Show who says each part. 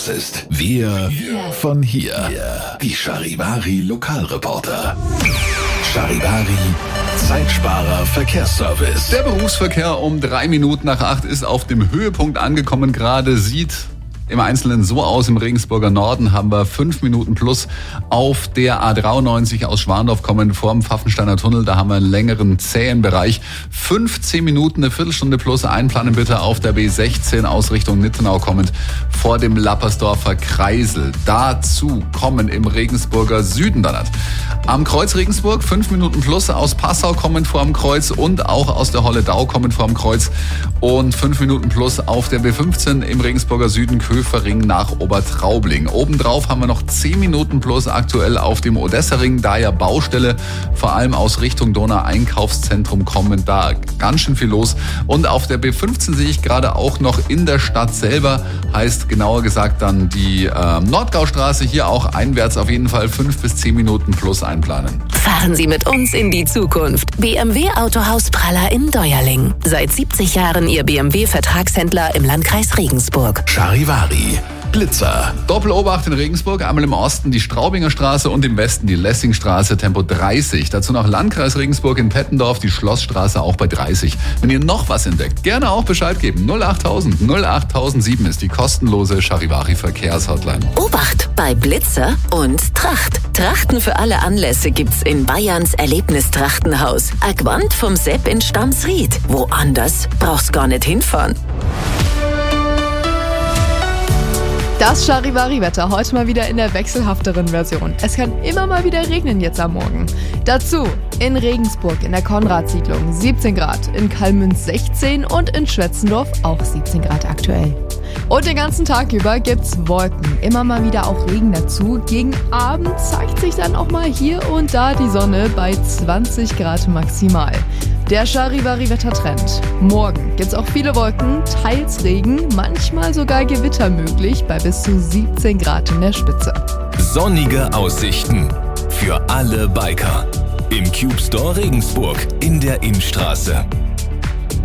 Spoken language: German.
Speaker 1: los ist. Wir von hier. Die Charivari Lokalreporter. Charivari Zeitsparer Verkehrsservice.
Speaker 2: Der Berufsverkehr um 3 Minuten nach 8 ist auf dem Höhepunkt angekommen. Gerade sieht im Einzelnen so aus. Im Regensburger Norden haben wir 5 Minuten plus auf der A93 aus Schwandorf kommend vor dem Pfaffensteiner Tunnel. Da haben wir einen längeren zähen Bereich. 15 Minuten, eine Viertelstunde plus einplanen bitte auf der B16 aus Richtung Nittenau kommend vor dem Lappersdorfer Kreisel. Dazu kommen im Regensburger Süden dann am Kreuz Regensburg 5 Minuten plus aus Passau kommend vor dem Kreuz und auch aus der Holledau kommend vor dem Kreuz und 5 Minuten plus auf der B15 im Regensburger Süden Köfering nach Obertraubling. Obendrauf haben wir noch 10 Minuten plus aktuell auf dem Odessaring, da ja Baustelle, vor allem aus Richtung Donau-Einkaufszentrum kommen, da ganz schön viel los. Und auf der B15 sehe ich gerade auch noch in der Stadt selber, heißt genauer gesagt dann die Nordgaustraße, hier auch einwärts auf jeden Fall 5 bis 10 Minuten plus einplanen.
Speaker 3: Fahren Sie mit uns in die Zukunft. BMW Autohaus Praller in Deuerling. Seit 70 Jahren Ihr BMW-Vertragshändler im Landkreis Regensburg.
Speaker 1: Charivari Blitzer.
Speaker 2: Doppelobacht in Regensburg, einmal im Osten die Straubinger Straße und im Westen die Lessingstraße, Tempo 30. Dazu noch Landkreis Regensburg in Pettendorf, die Schlossstraße auch bei 30. Wenn ihr noch was entdeckt, gerne auch Bescheid geben. 08000 08007 ist die kostenlose Charivari Verkehrshotline.
Speaker 3: Obacht bei Blitzer und Tracht. Trachten für alle Anlässe gibt's in Bayerns Erlebnistrachtenhaus. Agwand vom Sepp in Stamsried. Woanders brauchst gar nicht hinfahren.
Speaker 4: Das Charivari-Wetter heute mal wieder in der wechselhafteren Version. Es kann immer mal wieder regnen jetzt am Morgen. Dazu in Regensburg in der Konrad-Siedlung 17 Grad, in Kallmünz 16 und in Schwetzendorf auch 17 Grad aktuell. Und den ganzen Tag über gibt's Wolken, immer mal wieder auch Regen dazu. Gegen Abend zeigt sich dann auch mal hier und da die Sonne bei 20 Grad maximal. Der Charivari-Wettertrend. Morgen gibt's auch viele Wolken, teils Regen, manchmal sogar Gewitter möglich bei bis zu 17 Grad in der Spitze.
Speaker 1: Sonnige Aussichten für alle Biker. Im Cube Store Regensburg in der Innstraße.